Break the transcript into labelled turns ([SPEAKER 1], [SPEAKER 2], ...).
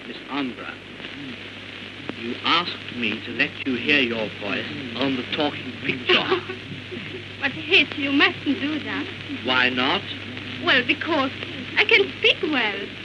[SPEAKER 1] Miss Umbra, you asked me to let you hear your voice on the talking picture.
[SPEAKER 2] But, Hitch, you mustn't do that.
[SPEAKER 1] Why not?
[SPEAKER 2] Well, because I can speak well.